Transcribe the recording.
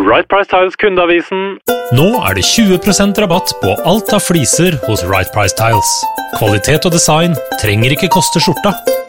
Right Price Tiles kundeavisen. Nå det 20% rabatt på alt av fliser hos Right Price Tiles. Kvalitet og design trenger ikke koste skjorta.